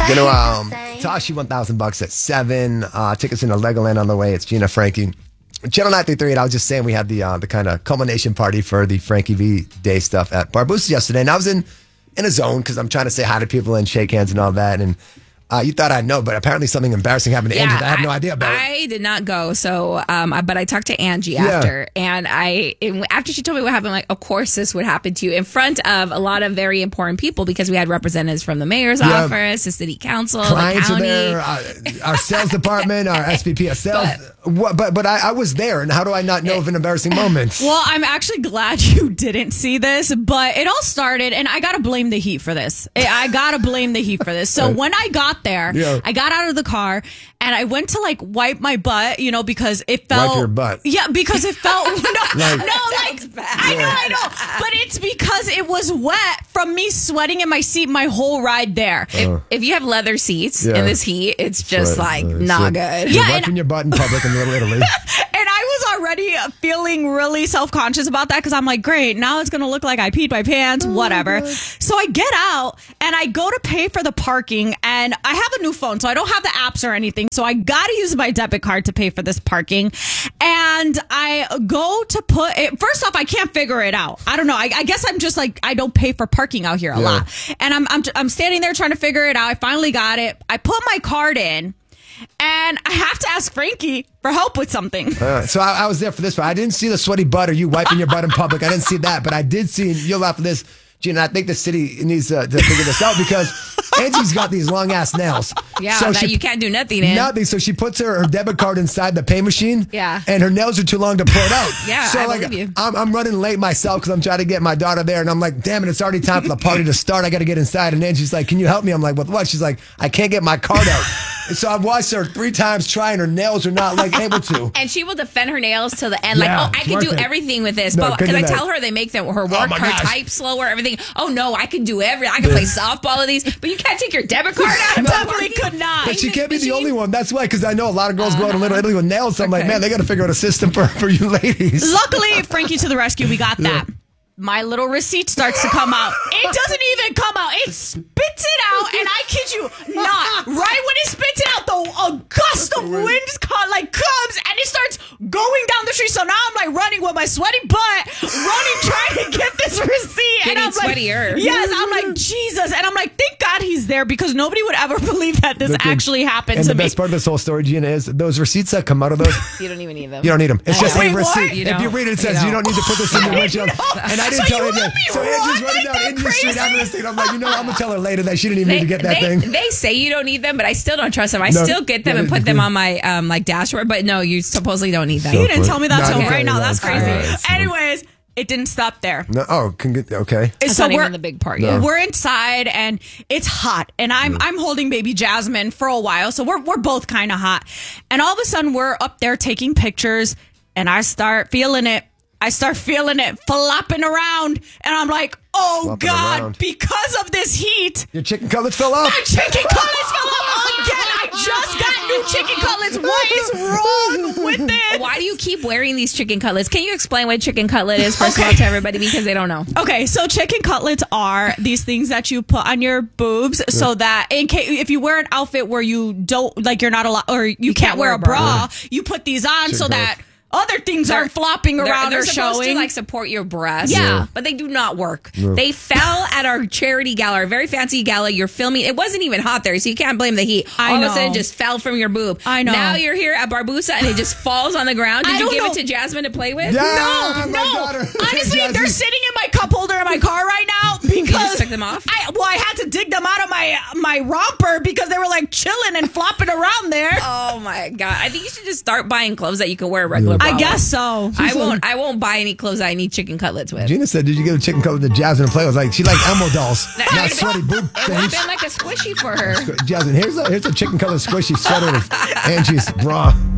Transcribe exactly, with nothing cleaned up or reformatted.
Gonna um, toss you one thousand bucks at seven. Uh, tickets into Legoland on the way. It's Gina, Frankie. Channel nine three three, and I was just saying we had the uh, the kind of culmination party for the Frankie V Day stuff at Barbusa yesterday, and I was in, in a zone because I'm trying to say hi to people and shake hands and all that, and Uh, you thought I'd know, but apparently something embarrassing happened to yeah, Angie that I had I, no idea about. I did not go, so um, but I talked to Angie yeah. after, and I and after she told me what happened, I'm like, of course this would happen to you in front of a lot of very important people because we had representatives from the mayor's yeah. office, the city council, clients the county, are there, uh, our sales department, our S V P of sales. But what, but, but I, I was there, and how do I not know of an embarrassing moment? Well, I'm actually glad you didn't see this, but it all started, and I gotta blame the heat for this. I gotta blame the heat for this. So when I got there, yeah. I got out of the car and I went to like wipe my butt, you know, because it felt wipe your butt. Yeah, because it felt no, like, no, like I know, I know, but it's because it was wet from me sweating in my seat my whole ride there. Uh, if, if you have leather seats yeah. in this heat, it's just right. like uh, not so good. You're yeah, wiping your butt in public in Little Italy. And I was already feeling really self-conscious about that because I'm like, great, now it's going to look like I peed my pants, oh whatever. So I get out and I go to pay for the parking, and I have a new phone, so I don't have the apps or anything. So I got to use my debit card to pay for this parking. And I go to put it, first off, I can't figure it out. I don't know. I, I guess I'm just like, I don't pay for parking out here a yeah. lot. And I'm, I'm, I'm standing there trying to figure it out. I finally got it. I put my card in. And I have to ask Frankie for help with something. Uh, so I, I was there for this one. I didn't see the sweaty butt or you wiping your butt in public. I didn't see that, but I did see, and you'll laugh at this, Gina, I think the city needs uh, to figure this out because Angie's got these long ass nails. Yeah, so that she, you can't do nothing in. Nothing. So she puts her, her debit card inside the pay machine. Yeah. And her nails are too long to pull it out. Yeah, so I like, believe you. I'm, I'm running late myself because I'm trying to get my daughter there. And I'm like, damn it, it's already time for the party to start. I got to get inside. And Angie's like, can you help me? I'm like, with what? She's like, I can't get my card out. And so I've watched her three times trying. Her nails are not like able to. And she will defend her nails till the end. Yeah, like, oh, I can do it. everything with this. No, but because I that. tell her they make them, her work, oh her gosh. type slower, everything. Oh, no, I can do everything. I can play softball of these. But you can't take your debit card out. I definitely could not. But she can't be the only one. That's why, because I know a lot of girls uh-huh. go to Little Italy with nails. So I'm okay. like, man, they got to figure out a system for, for you ladies. Luckily, Frankie to the rescue. We got that. Yeah. My little receipt starts to come out. It doesn't even come out. It spits it out, and I kid you not. Right when it spits it out, the a gust of wind like comes, and it starts going down the street. So now I'm like running with my sweaty butt, running trying to get this receipt. Getting and I'm sweatier. Like, yes, I'm like, Jesus. And I'm like, thank God he's there because nobody would ever believe that this Look, actually happened and to me. And the best part of this whole story, Gina, is those receipts that come out of those. You don't even need them. You don't need them. It's just Wait, a receipt. You if you read it, it says you don't. you don't need to put this in your windshield. And I didn't so tell you her that. So Angie's running like down Indian Street after this thing. I'm like, you know, I'm going to tell her later that she didn't even they, need to get that they, thing. They say you don't need them, but I still don't trust them. I no, still get them and put them on my um, like dashboard. But no, you supposedly don't need them. You didn't tell me that till okay, right now. That's crazy. Right. Anyways, it didn't stop there. No, oh, can get, okay. That's so not we're even the big part no. yet. We're inside and it's hot, and I'm mm. I'm holding baby Jasmine for a while, so we're we're both kind of hot. And all of a sudden, we're up there taking pictures, and I start feeling it. I start feeling it flopping around, and I'm like, oh, flopping God, around. Because of this heat. Your chicken cutlets fell off. My chicken cutlets fell off again. I just got new chicken cutlets. What is wrong with it? Why do you keep wearing these chicken cutlets? Can you explain what chicken cutlet is, first okay. of all, to everybody, because they don't know? Okay, so chicken cutlets are these things that you put on your boobs yeah. so that in case if you wear an outfit where you don't, like you're not allowed, or you, you can't, can't wear a bra, bra yeah. you put these on chicken so that other things they're, aren't flopping around they're, they're or supposed showing. to like support your breast. Yeah. yeah. But they do not work. Yeah. They fell at our charity gala, our very fancy gala. You're filming. It wasn't even hot there, so you can't blame the heat. I All know. of a sudden, it just fell from your boob. I know. Now you're here at Barbusa, and it just falls on the ground. Did I you give know. it to Jasmine to play with? Yeah, no, no. Honestly, they're sitting in my cup holder in my car right now because you just took them off. I, well, I had to dig them out of my my romper because they were like chilling and flopping around there. Oh my God! I think you should just start buying clothes that you can wear regular. I guess so. I won't. I won't buy any clothes I need chicken cutlets with. Gina said, "Did you get a chicken cutlet to Jasmine to play with?" Like she likes Elmo dolls, that, not sweaty boob things. It would have been like a squishy for her. Jasmine, here's a here's a chicken cutlet squishy sweater with Angie's bra.